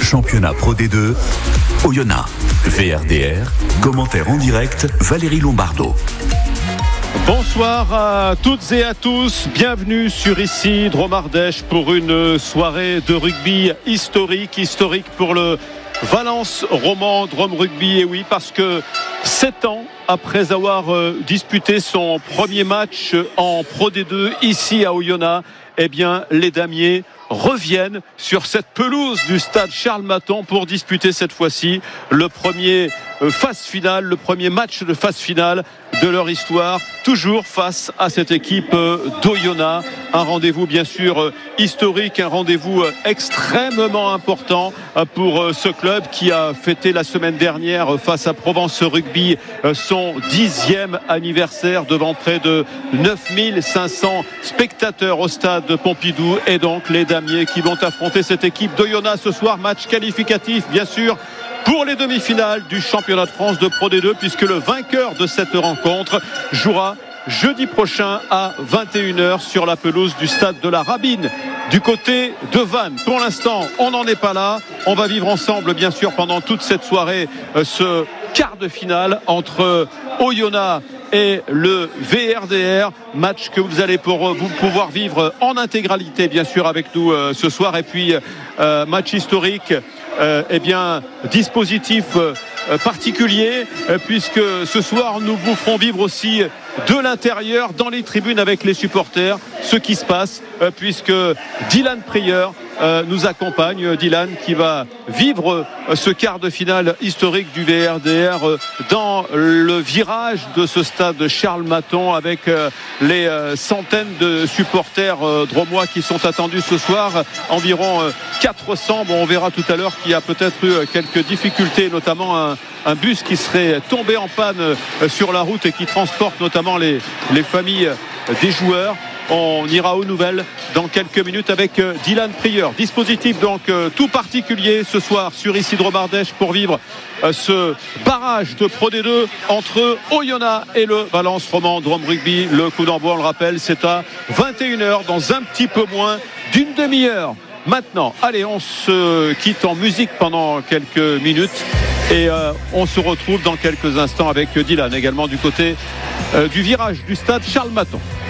championnat Pro D2, Oyonnax, VRDR, commentaire en direct, Valérie Lombardo. Bonsoir à toutes et à tous, bienvenue sur ici Dromardèche pour une soirée de rugby historique pour le Valence Roman Drôme Rugby. Et oui, parce que 7 ans après avoir disputé son premier match en Pro D2 ici à Oyonnax, eh bien les Damiers reviennent sur cette pelouse du stade Charles Maton pour disputer cette fois-ci le premier phase finale, le premier match de phase finale de leur histoire, toujours face à cette équipe d'Oyonnax. Un rendez-vous bien sûr historique, un rendez-vous extrêmement important pour ce club qui a fêté la semaine dernière face à Provence Rugby son 10e anniversaire devant près de 9500 spectateurs au stade Pompidou. Et donc les Damiers qui vont affronter cette équipe d'Oyonnax ce soir, match qualificatif bien sûr pour les demi-finales du championnat de France de Pro D2, puisque le vainqueur de cette rencontre jouera jeudi prochain à 21h sur la pelouse du stade de la Rabine du côté de Vannes. Pour l'instant, on n'en est pas là. On va vivre ensemble, bien sûr, pendant toute cette soirée, ce quart de finale entre Oyonnax et le VRDR, match que vous allez vous pouvoir vivre en intégralité, bien sûr, avec nous ce soir. Et puis, match historique. Eh bien, dispositif particulier, puisque ce soir nous vous ferons vivre aussi de l'intérieur, dans les tribunes avec les supporters, ce qui se passe, puisque Dylan Prieur nous accompagne. Dylan qui va vivre ce quart de finale historique du VRDR dans le virage de ce stade Charles Maton, avec les centaines de supporters dromois qui sont attendus ce soir, environ 400. Bon, on verra tout à l'heure qu'il y a peut-être eu quelques difficultés, notamment un bus qui serait tombé en panne sur la route et qui transporte notamment les familles des joueurs. On ira aux nouvelles dans quelques minutes avec Dylan Prieur. Dispositif donc tout particulier ce soir sur ici Dromardèche pour vivre ce barrage de Pro D2 entre Oyonnax et le Valence Roman Drôme Rugby. Le coup d'envoi, on le rappelle, c'est à 21h, dans un petit peu moins d'une demi-heure. Maintenant, allez, on se quitte en musique pendant quelques minutes et on se retrouve dans quelques instants avec Dylan, également du côté du virage du stade Charles Maton.